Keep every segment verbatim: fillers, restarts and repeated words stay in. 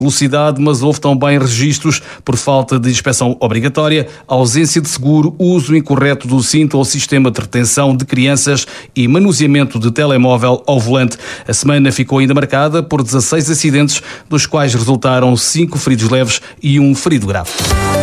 velocidade, mas houve também registros por falta de inspeção obrigatória, ausência de seguro, uso incorreto do cinto ou sistema de retenção de crianças e manuseamento de telemóvel ao volante. A semana ficou ainda marcada por dezasseis acidentes, dos quais resultaram cinco feridos leves e um ferido grave.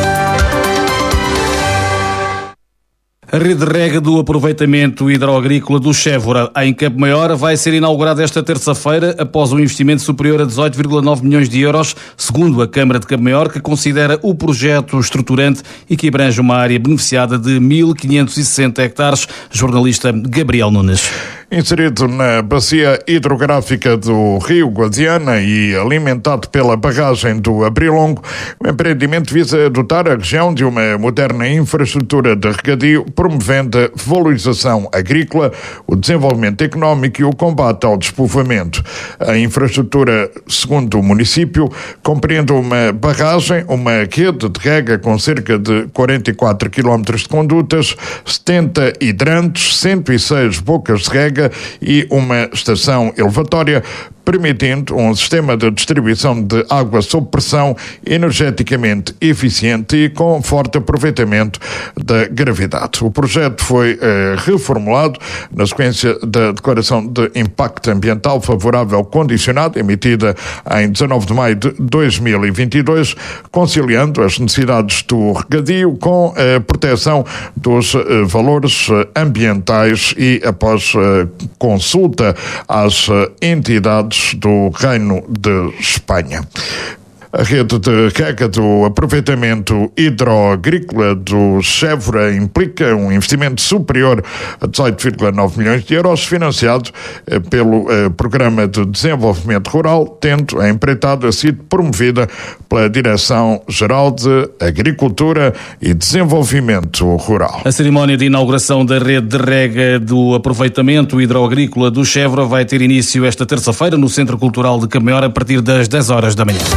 A rede de rega do aproveitamento hidroagrícola do Chévora, em Campo Maior, vai ser inaugurada esta terça-feira após um investimento superior a dezoito vírgula nove milhões de euros, segundo a Câmara de Campo Maior, que considera o projeto estruturante e que abrange uma área beneficiada de mil quinhentos e sessenta hectares. Jornalista Gabriel Nunes. Inserido na bacia hidrográfica do Rio Guadiana e alimentado pela barragem do Abrilongo, o empreendimento visa dotar a região de uma moderna infraestrutura de regadio, promovendo a valorização agrícola, o desenvolvimento económico e o combate ao despovoamento. A infraestrutura, segundo o município, compreende uma barragem, uma rede de rega com cerca de quarenta e quatro quilómetros de condutas, setenta hidrantes, cento e seis bocas de rega e uma estação elevatória, permitindo um sistema de distribuição de água sob pressão energeticamente eficiente e com forte aproveitamento da gravidade. O projeto foi eh, reformulado na sequência da Declaração de Impacto Ambiental Favorável Condicionado, emitida em dezanove de maio de dois mil e vinte e dois, conciliando as necessidades do regadio com a proteção dos eh, valores ambientais e após eh, consulta às eh, entidades do Reino de Espanha. A rede de rega do aproveitamento hidroagrícola do Chévora implica um investimento superior a dezoito vírgula nove milhões de euros, financiado eh, pelo eh, Programa de Desenvolvimento Rural, tendo a empreitada sido promovida pela Direção-Geral de Agricultura e Desenvolvimento Rural. A cerimónia de inauguração da rede de rega do aproveitamento hidroagrícola do Chévora vai ter início esta terça-feira no Centro Cultural de Campo Maior a partir das dez horas da manhã.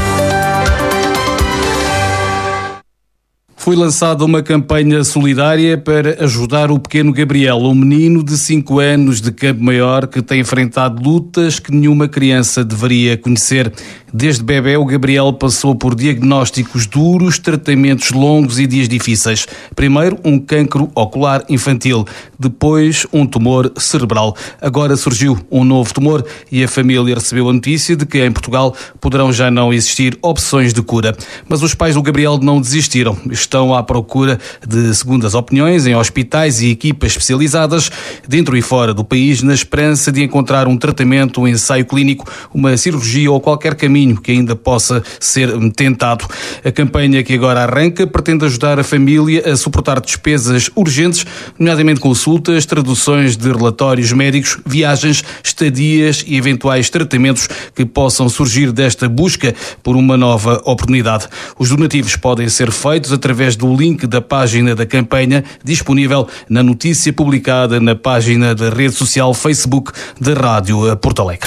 Foi lançada uma campanha solidária para ajudar o pequeno Gabriel, um menino de cinco anos de Campo Maior que tem enfrentado lutas que nenhuma criança deveria conhecer. Desde bebê, o Gabriel passou por diagnósticos duros, tratamentos longos e dias difíceis. Primeiro, um cancro ocular infantil, depois um tumor cerebral. Agora surgiu um novo tumor e a família recebeu a notícia de que em Portugal poderão já não existir opções de cura. Mas os pais do Gabriel não desistiram. Estão à procura de segundas opiniões em hospitais e equipas especializadas dentro e fora do país, na esperança de encontrar um tratamento, um ensaio clínico, uma cirurgia ou qualquer caminho que ainda possa ser tentado. A campanha que agora arranca pretende ajudar a família a suportar despesas urgentes, nomeadamente consultas, traduções de relatórios médicos, viagens, estadias e eventuais tratamentos que possam surgir desta busca por uma nova oportunidade. Os donativos podem ser feitos através do link da página da campanha, disponível na notícia publicada na página da rede social Facebook da Rádio Porto Alegre.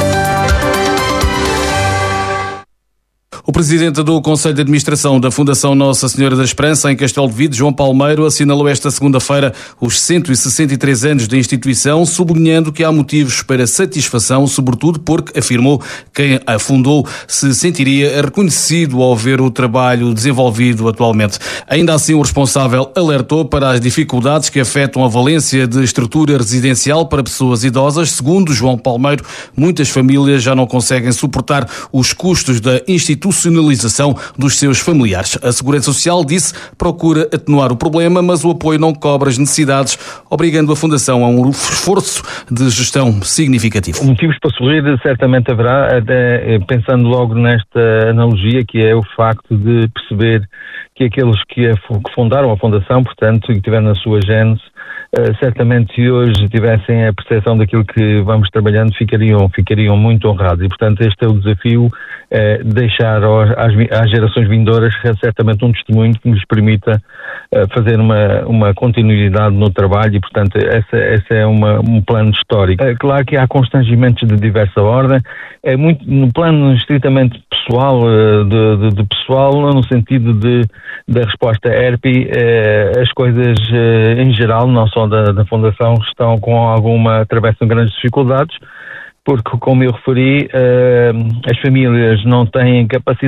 O presidente do Conselho de Administração da Fundação Nossa Senhora da Esperança, em Castelo de Vide, João Palmeiro, assinalou esta segunda-feira os cento e sessenta e três anos da instituição, sublinhando que há motivos para satisfação, sobretudo porque, afirmou, quem a fundou se sentiria reconhecido ao ver o trabalho desenvolvido atualmente. Ainda assim, o responsável alertou para as dificuldades que afetam a valência de estrutura residencial para pessoas idosas. Segundo João Palmeiro, muitas famílias já não conseguem suportar os custos da instituição dos seus familiares. A Segurança Social, disse, procura atenuar o problema, mas o apoio não cobre as necessidades, obrigando a Fundação a um esforço de gestão significativo. Motivos para sorrir certamente haverá, até pensando logo nesta analogia, que é o facto de perceber que aqueles que fundaram a Fundação, portanto, e que tiveram na sua gênese, Uh, certamente se hoje tivessem a percepção daquilo que vamos trabalhando, ficariam, ficariam muito honrados. E, portanto, este é o desafio, uh, deixar aos, às, às gerações vindouras certamente um testemunho que nos permita uh, fazer uma, uma continuidade no trabalho e, portanto, essa, essa é uma, um plano histórico. É claro que há constrangimentos de diversa ordem, é muito no plano estritamente pessoal, uh, de, de, de pessoal, no sentido de, da resposta E R P I, uh, as coisas uh, em geral, não só Da, da Fundação, estão com alguma, atravessam grandes dificuldades, porque, como eu referi, uh, as famílias não têm capacidade